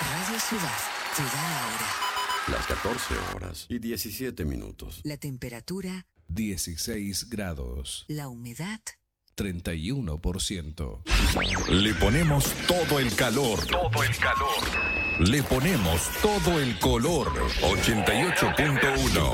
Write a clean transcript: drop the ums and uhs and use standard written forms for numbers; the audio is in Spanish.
Radio Ciudad te da la hora. Las 14 horas y 17 minutos. La temperatura 16 grados. La humedad 31%. Le ponemos todo el calor. Todo el calor. Le ponemos todo el color. 88.1.